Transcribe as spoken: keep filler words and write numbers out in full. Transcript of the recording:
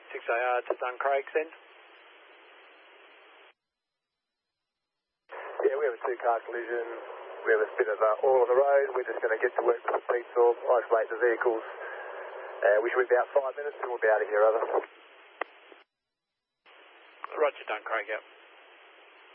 six A R to Duncraig then. Yeah, we have a two-car collision. We have a bit of uh, oil on the road. We're just going to get to work with the police or isolate the vehicles. Uh, we should be about five minutes and we'll be out of here, over. Roger, Duncraig, yep.